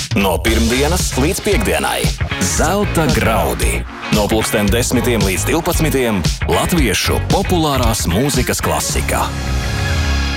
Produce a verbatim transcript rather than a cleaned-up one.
No pirmdienas līdz piektdienai. Zelta graudi. No pulksten desmitiem līdz divpadsmitiem Latviešu populārās mūzikas klasika.